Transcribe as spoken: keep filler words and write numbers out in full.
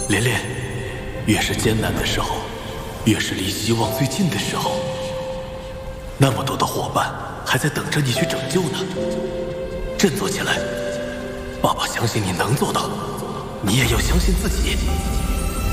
连连，越是艰难的时候，越是离希望最近的时候。那么多的伙伴还在等着你去拯救呢。振作起来，爸爸相信你能做到，你也要相信自己。